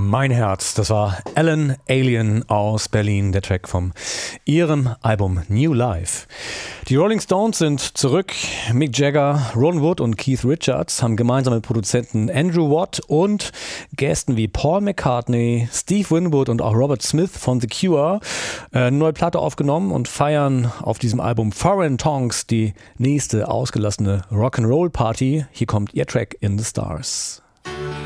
Mein Herz, das war Alan Alien aus Berlin, der Track vom ihrem Album New Life. Die Rolling Stones sind zurück. Mick Jagger, Ron Wood und Keith Richards haben gemeinsam mit Produzenten Andrew Watt und Gästen wie Paul McCartney, Steve Winwood und auch Robert Smith von The Cure eine neue Platte aufgenommen und feiern auf diesem Album Foreign Tongues die nächste ausgelassene Rock'n'Roll Party. Hier kommt ihr Track In the Stars.